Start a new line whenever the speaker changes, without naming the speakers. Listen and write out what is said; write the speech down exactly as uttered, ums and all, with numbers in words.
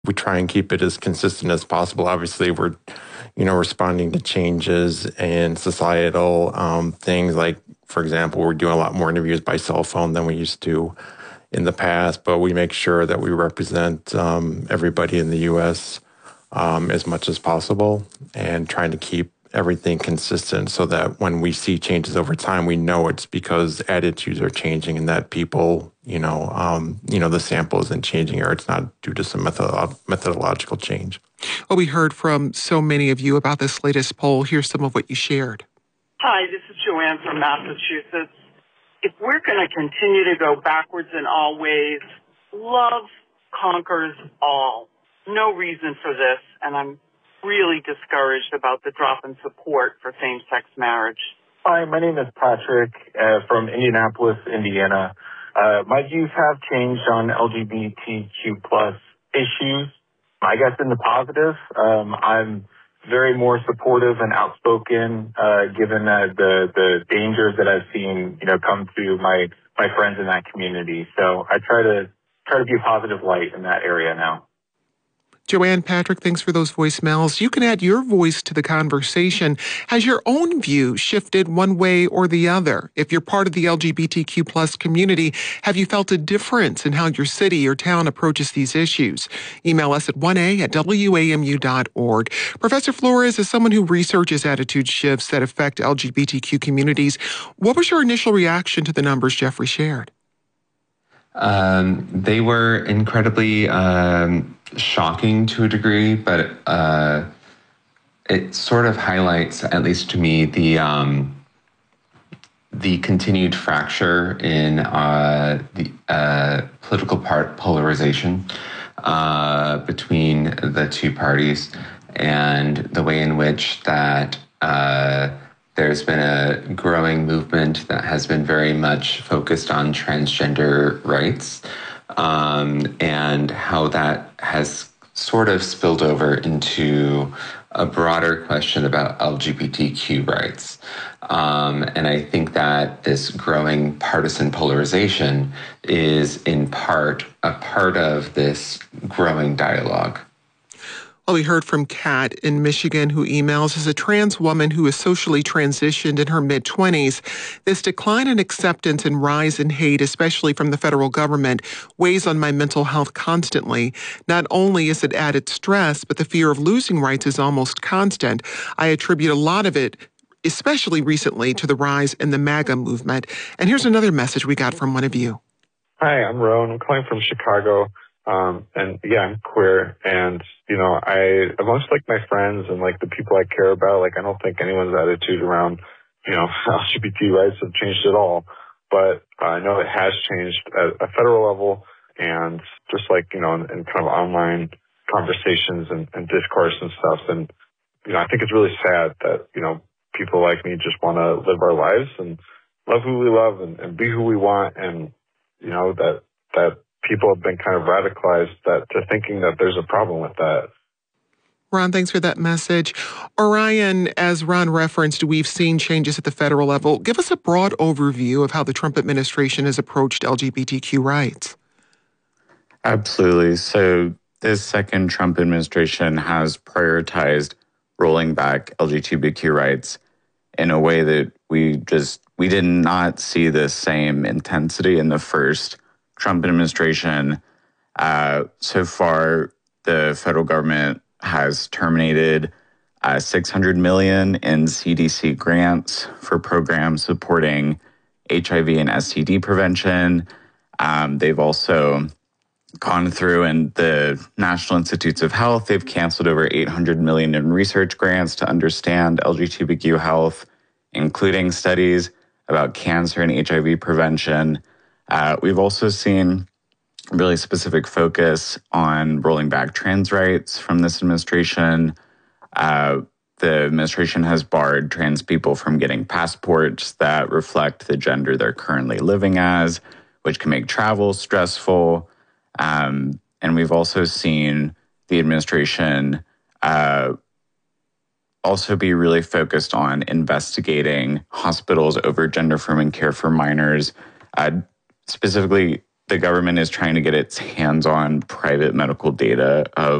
We try and keep it as consistent as possible. Obviously, we're, you know, responding to changes in societal um, things. Like, for example, we're doing a lot more interviews by cell phone than we used to in the past, but we make sure that we represent um, everybody in the U S um, as much as possible and trying to keep everything consistent so that when we see changes over time, we know it's because attitudes are changing and that people, you know, um, you know, the sample isn't changing or it's not due to some methodolo- methodological change.
Well, we heard from so many of you about this latest poll. Here's some of what you shared.
Hi, this is Joanne from Massachusetts. If we're going to continue to go backwards in all ways, love conquers all. No reason for this, and I'm really discouraged about the drop in support for same-sex marriage.
Hi, my name is Patrick uh, from Indianapolis, Indiana. Uh, my views have changed on L G B T Q plus issues. I guess in the positive, um, I'm very more supportive and outspoken, uh, given uh, the the dangers that I've seen, you know, come to my my friends in that community. So I try to try to be a positive light in that area now.
Joanne, Patrick, thanks for those voicemails. You can add your voice to the conversation. Has your own view shifted one way or the other? If you're part of the L G B T Q plus community, have you felt a difference in how your city or town approaches these issues? Email us at one a at w a m u dot org. Professor Flores, as someone who researches attitude shifts that affect L G B T Q communities, what was your initial reaction to the numbers Jeffrey shared?
Um, they were incredibly um, shocking to a degree, but uh, it sort of highlights, at least to me, the um, the continued fracture in uh, the uh, political part polarization uh, between the two parties, and the way in which that uh, there's been a growing movement that has been very much focused on transgender rights, um, and how that has sort of spilled over into a broader question about L G B T Q rights. Um, and I think that this growing partisan polarization is in part a part of this growing dialogue.
Well, we heard from Kat in Michigan, who emails, as a trans woman who is socially transitioned in her mid-twenties, this decline in acceptance and rise in hate, especially from the federal government, weighs on my mental health constantly. Not only is it added stress, but the fear of losing rights is almost constant. I attribute a lot of it, especially recently, to the rise in the MAGA movement. And here's another message we got from one of you.
Hi, I'm Rowan. I'm calling from Chicago. Um, and yeah, I'm queer, and, you know, I, amongst like my friends and like the people I care about, like I don't think anyone's attitude around, you know, L G B T rights have changed at all, but uh, I know it has changed at a federal level, and just like, you know, in, in kind of online conversations and, and discourse and stuff. And, you know, I think it's really sad that, you know, people like me just want to live our lives and love who we love and, and be who we want. And, you know, that, that, people have been kind of radicalized that to thinking that there's a problem with that.
Ron, thanks for that message. Orion, as Ron referenced, we've seen changes at the federal level. Give us a broad overview of how the Trump administration has approached L G B T Q rights.
Absolutely. So this second Trump administration has prioritized rolling back L G B T Q rights in a way that we just, we did not see the same intensity in the first Trump administration. Uh, so far, the federal government has terminated uh, six hundred million dollars in C D C grants for programs supporting H I V and S T D prevention. Um, they've also gone through, and the National Institutes of Health, they've canceled over eight hundred million dollars in research grants to understand L G B T Q health, including studies about cancer and H I V prevention. Uh, we've also seen really specific focus on rolling back trans rights from this administration. Uh, the administration has barred trans people from getting passports that reflect the gender they're currently living as, which can make travel stressful. Um, and we've also seen the administration uh, also be really focused on investigating hospitals over gender-affirming care for minors, uh, specifically the government is trying to get its hands on private medical data of